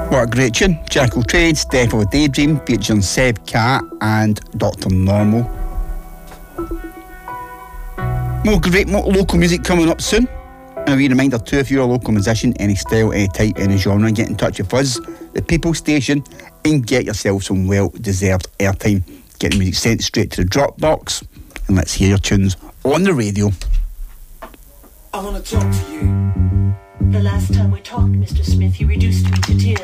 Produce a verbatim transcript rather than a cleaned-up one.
What a great tune. Jackal Trades, Death of a Daydream, featuring Seb Cat and Doctor Normal. More great more local music coming up soon. And a wee reminder too, if you're a local musician, any style, any type, any genre, get in touch with us, the People Station, and get yourself some well-deserved airtime. Get the music sent straight to the Dropbox, and let's hear your tunes on the radio. I want to talk to you. The last time we talked, Mister Smith, you reduced me to tears.